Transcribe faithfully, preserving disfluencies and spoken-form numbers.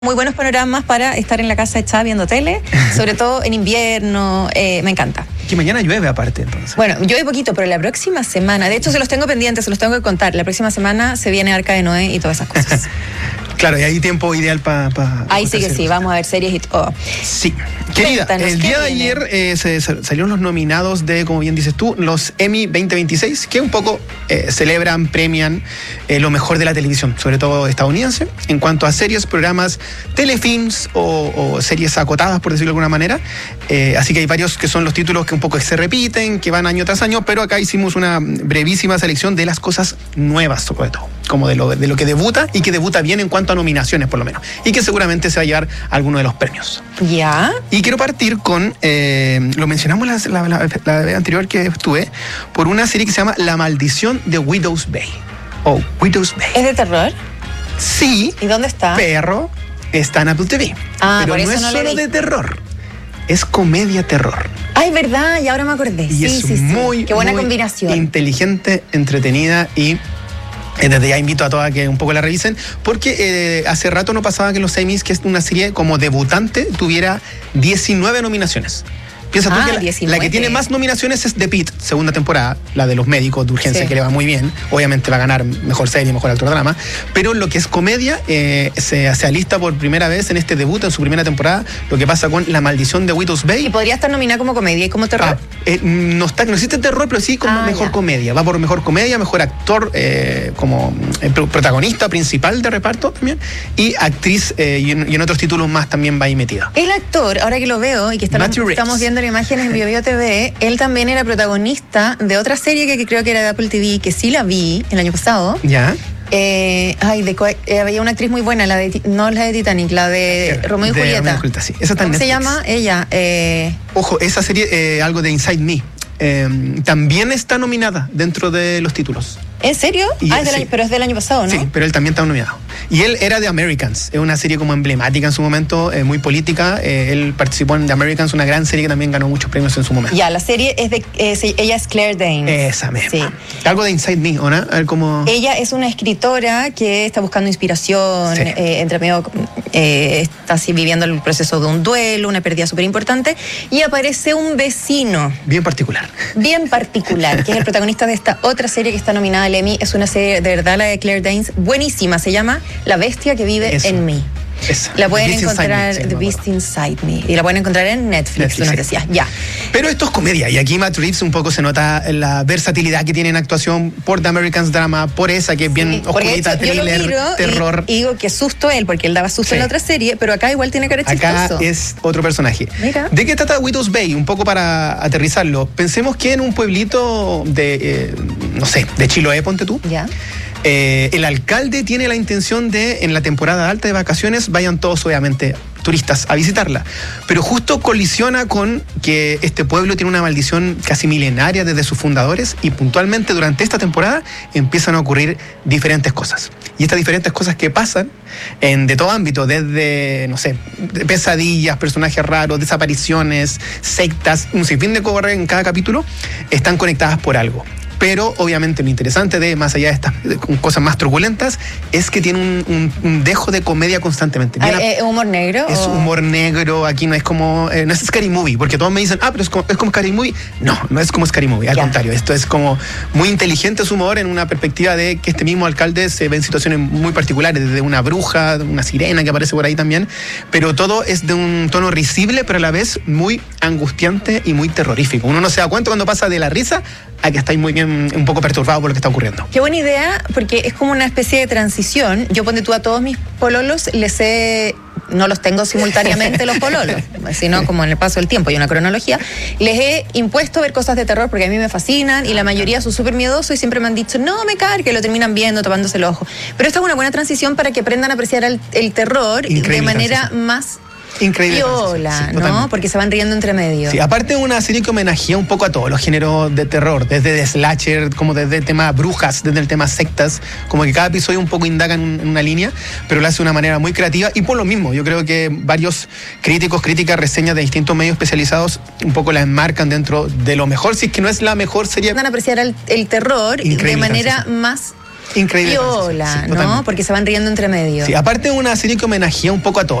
Muy buenos panoramas para estar en la casa echada viendo tele, sobre todo en invierno, eh, me encanta. Que mañana llueve aparte, entonces. Bueno, llueve poquito, pero la próxima semana, de hecho se los tengo pendientes, se los tengo que contar, la próxima semana se viene Arca de Noé y todas esas cosas. Claro, y hay tiempo ideal para... Pa, Ahí sí que sí, vamos a ver series y todo. Sí. Querida, Cuéntanos, el día de viene? ayer eh, se, se salieron los nominados de, como bien dices tú, los Emmy veinte veintiséis, que un poco eh, celebran, premian eh, lo mejor de la televisión, sobre todo estadounidense, en cuanto a series, programas, telefilms o, o series acotadas, por decirlo de alguna manera. Eh, así que hay varios que son los títulos que un poco se repiten, que van año tras año, pero acá hicimos una brevísima selección de las cosas nuevas, sobre todo, como de lo, de lo que debuta y que debuta bien en cuanto a nominaciones, por lo menos, y que seguramente se va a llevar alguno de los premios. ¿Ya? Y quiero partir con, eh, lo mencionamos la, la, la, la vez anterior que estuve, por una serie que se llama La Maldición de Widow's Bay. O Widow's Bay. ¿Es de terror? Sí. ¿Y dónde está? Pero está en Apple T V. Ah, pero por no eso es no la solo vi. de terror, es comedia terror. Ay, verdad, y ahora me acordé. Y sí, es sí, sí. muy, Qué buena muy combinación. inteligente, entretenida y... Desde ya invito a todas a que un poco la revisen, porque eh, hace rato no pasaba que los Emmys, que es una serie como debutante, tuviera diecinueve nominaciones. Piensa tú Ah, que la, diecinueve. la que tiene más nominaciones es The Pitt, segunda temporada, la de los médicos de urgencia, Sí. que le va muy bien. Obviamente va a ganar mejor serie, mejor actor de drama. Pero lo que es comedia, eh, se, se alista por primera vez en este debut, en su primera temporada, lo que pasa con La Maldición de Widow's Bay. Y podría estar nominada como comedia y como terror. Ah, eh, no, está, no existe terror, pero sí como Ah, mejor ya. comedia. Va por mejor comedia, mejor actor, eh, como eh, pro- protagonista principal de reparto también, y actriz, eh, y, en, y en otros títulos más también va ahí metida. El actor, ahora que lo veo y que estamos, Matthew Rhys. estamos viendo las imágenes en BioBio T V, él también era protagonista de otra serie que, que creo que era de Apple T V, que sí la vi el año pasado. ¿Ya? Eh, ay, de, co- eh, había una actriz muy buena, la de, Ti- no la de Titanic, la de Romeo y De Julieta. Romeo y Julieta, sí. Esa está en ¿Cómo se Netflix. llama? Ella. Eh, Ojo, esa serie, eh, algo de Inside Me, eh, también está nominada dentro de los títulos. ¿En serio? Y- ah, es del sí. año- pero es del año pasado, ¿no? Sí, pero él también está nominado. Y él era de Americans, es una serie como emblemática en su momento, eh, muy política. Eh, él participó en The Americans, una gran serie que también ganó muchos premios en su momento. Ya, la serie es de. eh, sí, ella es Claire Danes. Esa misma. Sí. Algo de Inside Me, ¿o no? A ver cómo... Ella es una escritora que está buscando inspiración, Sí. eh, entre medio eh, está así viviendo el proceso de un duelo, una pérdida súper importante, y aparece un vecino Bien particular. bien particular, que es el protagonista de esta otra serie que está nominada al Emmy. Es una serie, de verdad, la de Claire Danes, buenísima, se llama La bestia que vive Eso. en mí. Esa. La pueden The Beast Inside encontrar, Me, sí, The me Beast acuerdo. Inside Me, y la pueden encontrar en Netflix, Netflix, tú nos sí. decías, ya. Pero esto es comedia, y aquí Matt Reeves un poco se nota la versatilidad que tiene en actuación por The Americans Drama, por esa que es bien Sí, porque de oscurita, hecho, yo lo thriller, miro y- terror. Y, digo que susto él, porque él daba susto Sí. en la otra serie, pero acá igual tiene cara Acá chistoso. es otro personaje. Mira. ¿De qué trata Widow's Bay? Un poco para aterrizarlo. Pensemos que en un pueblito de, eh, no sé, de Chiloé, ponte tú. Ya. Eh, el alcalde tiene la intención de, en la temporada alta de vacaciones, vayan todos, obviamente, turistas a visitarla. Pero justo colisiona con que este pueblo tiene una maldición casi milenaria desde sus fundadores, y puntualmente durante esta temporada empiezan a ocurrir diferentes cosas. Y estas diferentes cosas que pasan en, de todo ámbito, desde, no sé, de pesadillas, personajes raros, desapariciones, sectas, un sinfín de cosas en cada capítulo, están conectadas por algo. Pero obviamente lo interesante de, más allá de estas de cosas más truculentas, es que tiene un, un- un dejo de comedia constantemente. Bien Ah, a- ¿es humor negro? es o- humor negro, aquí no es como, eh, no es Scary Movie, porque todos me dicen, ah, pero es como, es como Scary Movie. No, no es como Scary Movie, al Ya. contrario, esto es como muy inteligente su humor en una perspectiva de que este mismo alcalde se ve en situaciones muy particulares, desde una bruja, una sirena que aparece por ahí también, pero todo es de un tono risible, pero a la vez muy angustiante y muy terrorífico. Uno no se da cuenta cuando pasa de la risa a que estáis muy bien, un poco perturbado por lo que está ocurriendo. Qué buena idea, porque es como una especie de transición. Yo ponte tú a todos mis pololos, les he, no los tengo simultáneamente los pololos, sino como en el paso del tiempo y una cronología, les he impuesto ver cosas de terror porque a mí me fascinan y la mayoría son súper miedosos y siempre me han dicho, no me cargue, que lo terminan viendo, tapándose el ojo. Pero esta es una buena transición para que aprendan a apreciar el, el terror Increíble de manera transición. más Increíble. viola, Sí, ¿no? totalmente. Porque se van riendo entre medio. Sí, aparte es una serie que homenajea un poco a todos los géneros de terror, desde de slasher, como desde el tema brujas, desde el tema sectas, como que cada episodio un poco indaga en, un- en una línea, pero lo hace de una manera muy creativa, y por lo mismo, yo creo que varios críticos, críticas, reseñas de distintos medios especializados un poco la enmarcan dentro de lo mejor, si es que no es la mejor serie. Van a apreciar el, el terror Increíble de manera transición. más Increíble. Viola, Sí, ¿no? totalmente. Porque se van riendo entre medio. Sí, aparte es una serie que homenajea un poco a todo.